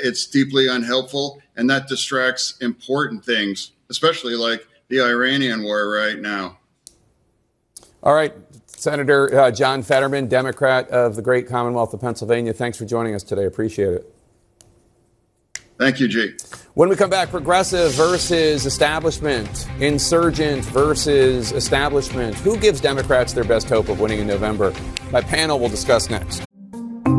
it's deeply unhelpful, and that distracts important things, especially like the Iranian war right now. All right. Senator John Fetterman, Democrat of the great Commonwealth of Pennsylvania, thanks for joining us today. Appreciate it. Thank you, G. When we come back, progressive versus establishment, insurgent versus establishment. Who gives Democrats their best hope of winning in November? My panel will discuss next.